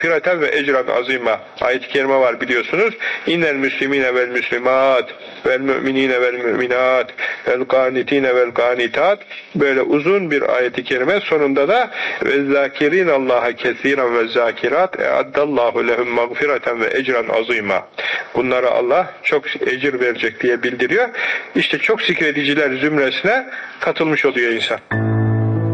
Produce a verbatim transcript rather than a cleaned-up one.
mağfireten ve ecran azima. Ayet-i kerime var biliyorsunuz. İnnel müslimine vel müslimat vel müminine vel müminat vel kanitine vel kanitat. Böyle uzun bir ayet-i kerime, sonunda da ve zakirin Allah'a kesiren ve zakirat e'addallahu lehum mağfireten ve ecran azima. Bunlara Allah çok ecir verecek diye bildiriyor. İşte çok zikrediciler zümresine katılmış oluyor insan.